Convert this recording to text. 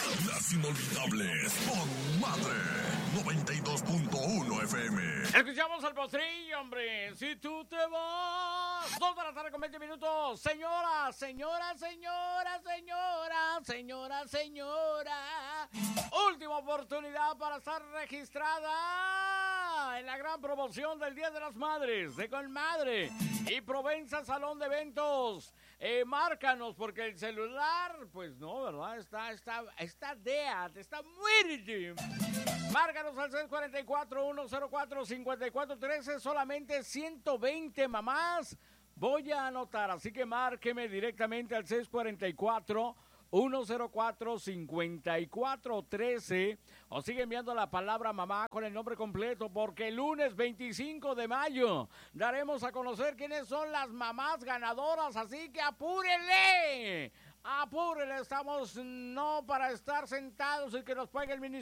Las inolvidables con Madre 92.1 FM. Escuchamos al postrillo, hombre. Si tú te vas. 2 de la tarde con 20 minutos. Señora, señora, señora, señora, señora, señora. Última oportunidad para estar registrada en la gran promoción del Día de las Madres de Colmadre y Provenza Salón de Eventos. Márcanos porque el celular, pues no, ¿verdad? Está dead, está muerto. Márcanos al 644-104-5413, solamente 120 mamás. Voy a anotar, así que márqueme directamente al 644-104-5413 o sigue enviando la palabra mamá con el nombre completo, porque el lunes 25 de mayo daremos a conocer quiénes son las mamás ganadoras, así que apúrenle, estamos no para estar sentados y que nos pague el ministerio.